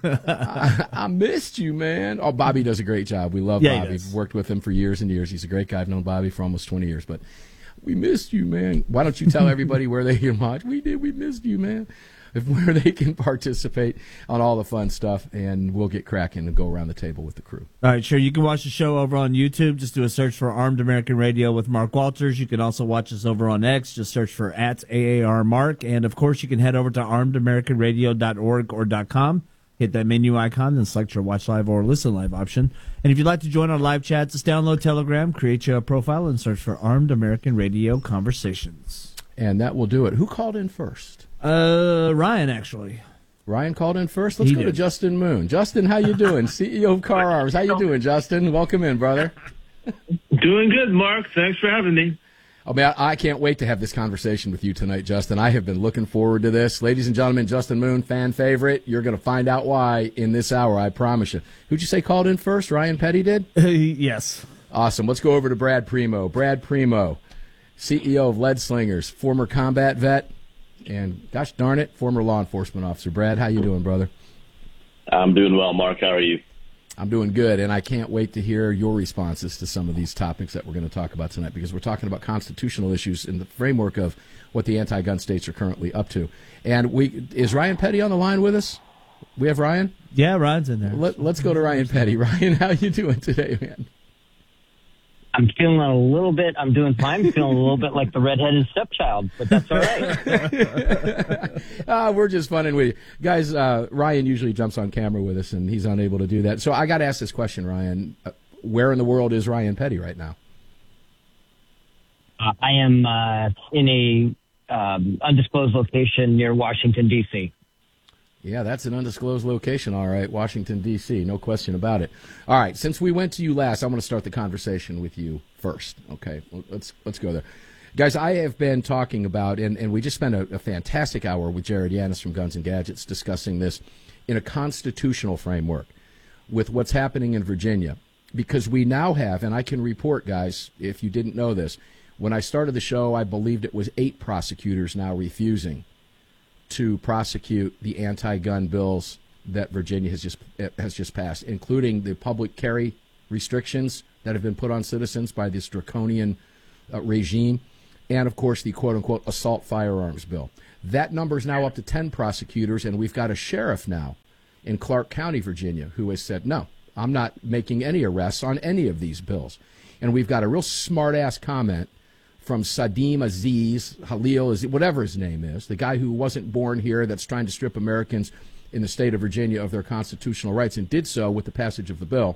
I missed you, man. Oh, Bobby does a great job. We love Bobby. We've worked with him for years and years. He's a great guy. I've known Bobby for almost 20 years. But we missed you, man. Why don't you tell everybody where they can watch? We did. We missed you, man. Where they can participate on all the fun stuff, and we'll get cracking and go around the table with the crew. All right, sure. You can watch the show over on YouTube. Just do a search for Armed American Radio with Mark Walters. You can also watch us over on X. Just search for @AARMark. And, of course, you can head over to armedamericanradio.org or .com. Hit that menu icon and select your watch live or listen live option. And if you'd like to join our live chat, just download Telegram, create your profile, and search for Armed American Radio Conversations. And that will do it. Who called in first? Ryan, actually. Ryan called in first. Let's go to Justin Moon. Justin, how you doing? CEO of Car Arms. How you doing, Justin? Welcome in, brother. Doing good, Mark. Thanks for having me. Oh, man, I can't wait to have this conversation with you tonight, Justin. I have been looking forward to this. Ladies and gentlemen, Justin Moon, fan favorite. You're going to find out why in this hour, I promise you. Who'd you say called in first? Ryan Petty did? Yes. Awesome. Let's go over to Brad Primo. Brad Primo, CEO of Lead Slingers, former combat vet, and, gosh darn it, former law enforcement officer. Brad, how you doing, brother? I'm doing well, Mark. How are you? I'm doing good, and I can't wait to hear your responses to some of these topics that we're going to talk about tonight, because we're talking about constitutional issues in the framework of what the anti-gun states are currently up to. And is Ryan Petty on the line with us? We have Ryan? Yeah, Ryan's in there. Let's go to Ryan Petty. Ryan, how you doing today, man? I'm feeling I'm doing fine. I'm feeling a little bit like the redheaded stepchild, but that's all right. We're just funning with you. Guys, Ryan usually jumps on camera with us, and he's unable to do that. So I got to ask this question, Ryan. Where in the world is Ryan Petty right now? I am in a undisclosed location near Washington, D.C. Yeah, that's an undisclosed location, all right, Washington, D.C., no question about it. All right, since we went to you last, I'm going to start the conversation with you first, okay? Let's go there. Guys, I have been talking about, and we just spent a fantastic hour with Jared Yanis from Guns and Gadgets discussing this in a constitutional framework with what's happening in Virginia, because we now have, and I can report, guys, if you didn't know this, when I started the show, I believed it was 8 prosecutors now refusing to prosecute the anti-gun bills that Virginia has just passed, including the public carry restrictions that have been put on citizens by this draconian regime, and, of course, the quote-unquote assault firearms bill. That number is now up to 10 prosecutors, and we've got a sheriff now in Clark County, Virginia, who has said, no, I'm not making any arrests on any of these bills. And we've got a real smart-ass comment from Sadim Aziz, Halil, whatever his name is, the guy who wasn't born here that's trying to strip Americans in the state of Virginia of their constitutional rights, and did so with the passage of the bill,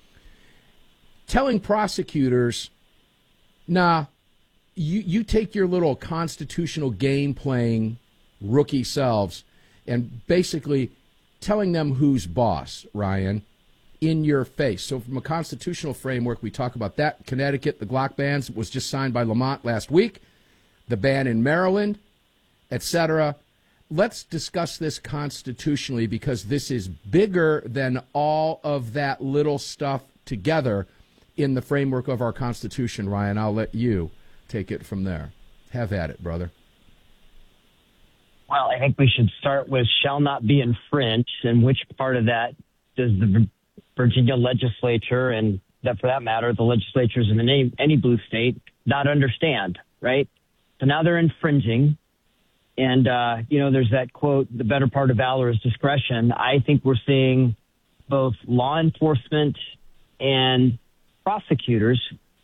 telling prosecutors, nah, you take your little constitutional game-playing rookie selves and basically telling them who's boss, Ryan, in your face. So from a constitutional framework, we talk about that. Connecticut, the Glock bans was just signed by Lamont last week, the ban in Maryland, etc. Let's discuss this constitutionally, because this is bigger than all of that little stuff together in the framework of our Constitution. Ryan, I'll let you take it from there. Have at it, brother. Well, I think we should start with shall not be infringed, and which part of that does the Virginia legislature, and that for that matter, the legislatures in any blue state, not understand, right? So now they're infringing. And, there's that quote, the better part of valor is discretion. I think we're seeing both law enforcement and prosecutors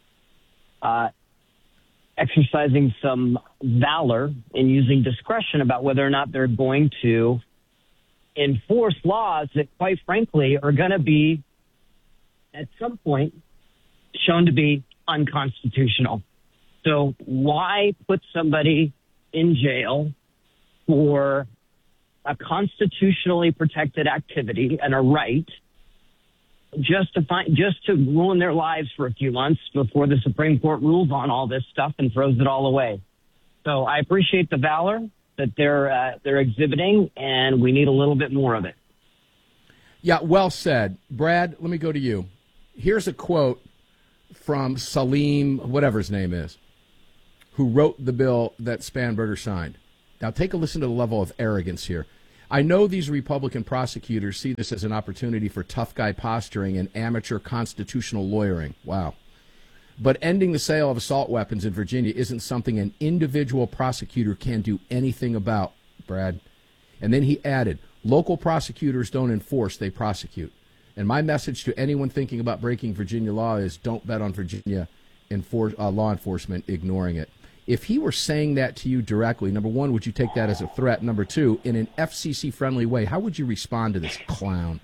exercising some valor and using discretion about whether or not they're going to enforce laws that, quite frankly, are going to be, at some point, shown to be unconstitutional. So why put somebody in jail for a constitutionally protected activity and a right just to ruin their lives for a few months before the Supreme Court rules on all this stuff and throws it all away? So I appreciate the valor that they're exhibiting, and we need a little bit more of it. Yeah, well said. Brad, let me go to you. Here's a quote from Salim, whatever his name is, who wrote the bill that Spanberger signed. Now take a listen to the level of arrogance here. I know these Republican prosecutors see this as an opportunity for tough guy posturing and amateur constitutional lawyering. Wow. But ending the sale of assault weapons in Virginia isn't something an individual prosecutor can do anything about, Brad. And then he added, local prosecutors don't enforce, they prosecute. And my message to anyone thinking about breaking Virginia law is don't bet on Virginia law enforcement ignoring it. If he were saying that to you directly, number one, would you take that as a threat? Number two, in an FCC-friendly way, how would you respond to this clown?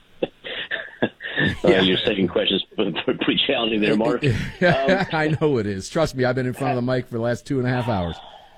Your second question is pretty challenging there, Mark. I know it is. Trust me, I've been in front of the mic for the last 2.5 hours.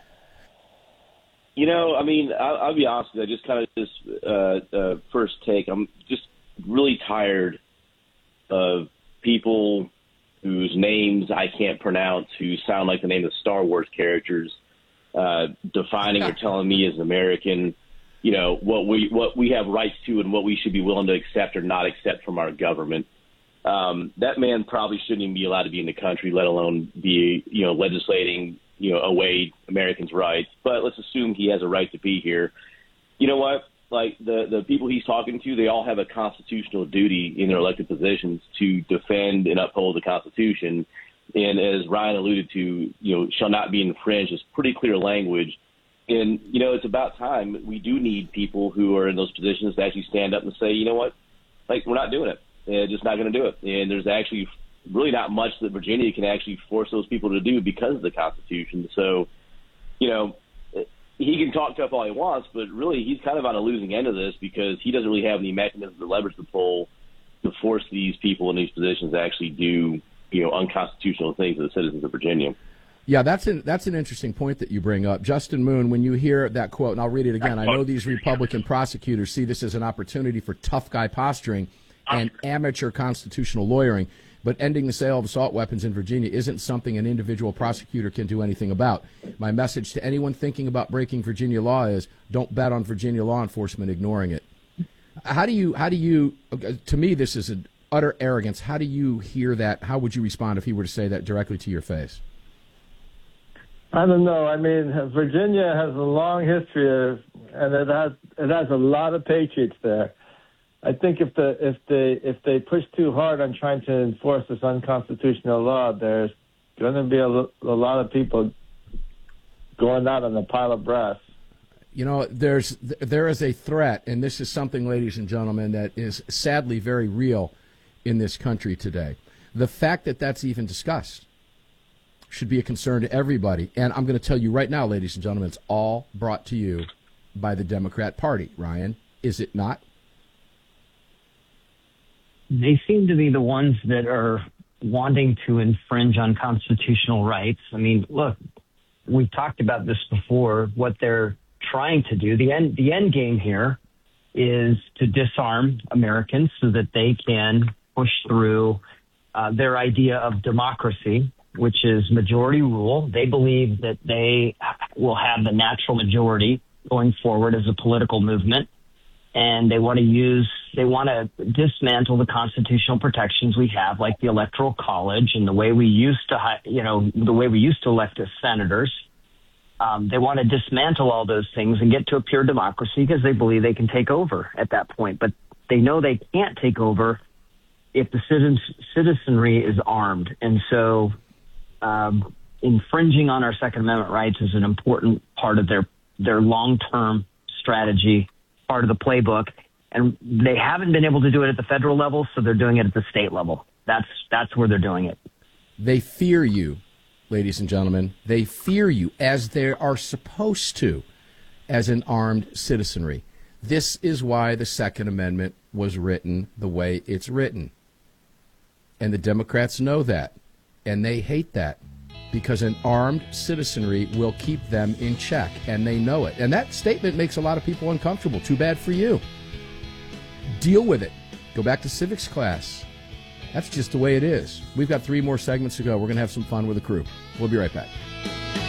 I'll be honest with you. Just kind of this first take, I'm just really tired of people whose names I can't pronounce, who sound like the name of Star Wars characters, defining or telling me as an American, what we have rights to and what we should be willing to accept or not accept from our government. That man probably shouldn't even be allowed to be in the country, let alone be, legislating, away Americans' rights. But let's assume he has a right to be here. You know what? Like the people he's talking to, they all have a constitutional duty in their elected positions to defend and uphold the Constitution. And as Ryan alluded to, shall not be infringed is pretty clear language. And, it's about time. We do need people who are in those positions to actually stand up and say, you know what, like, we're not doing it. They're just not going to do it. And there's actually really not much that Virginia can actually force those people to do because of the Constitution. So, he can talk tough all he wants, but really he's kind of on a losing end of this because he doesn't really have any mechanisms or leverage to pull to force these people in these positions to actually do, unconstitutional things to the citizens of Virginia. Yeah, that's an interesting point that you bring up. Justin Moon, when you hear that quote, and I'll read it again, I know these Republican prosecutors see this as an opportunity for tough guy posturing and amateur constitutional lawyering, but ending the sale of assault weapons in Virginia isn't something an individual prosecutor can do anything about. My message to anyone thinking about breaking Virginia law is don't bet on Virginia law enforcement ignoring it. How do you, to me, this is an utter arrogance. How do you hear that? How would you respond if he were to say that directly to your face? I don't know. I mean, Virginia has a long history and it has a lot of patriots there. I think if they push too hard on trying to enforce this unconstitutional law, there's going to be a lot of people going out on a pile of brass. There is a threat, and this is something, ladies and gentlemen, that is sadly very real in this country today. The fact that that's even discussed should be a concern to everybody. And I'm going to tell you right now, ladies and gentlemen, it's all brought to you by the Democrat Party. Ryan, is it not? They seem to be the ones that are wanting to infringe on constitutional rights. I mean, look, we've talked about this before, what they're trying to do. The end game here is to disarm Americans so that they can push through their idea of democracy, which is majority rule. They believe that they will have the natural majority going forward as a political movement. And they want to dismantle the constitutional protections we have, like the Electoral College and the way we used to elect as senators. They want to dismantle all those things and get to a pure democracy because they believe they can take over at that point. But they know they can't take over if the citizenry is armed. And so infringing on our Second Amendment rights is an important part of their long-term strategy, part of the playbook, and they haven't been able to do it at the federal level, so they're doing it at the state level. That's where they're doing it. They fear you, ladies and gentlemen. They fear you, as they are supposed to, as an armed citizenry. This is why the Second Amendment was written the way it's written. And the Democrats know that, and they hate that, because an armed citizenry will keep them in check, and they know it. And that statement makes a lot of people uncomfortable. Too bad for you. Deal with it. Go back to civics class. That's just the way it is. We've got 3 more segments to go. We're going to have some fun with the crew. We'll be right back.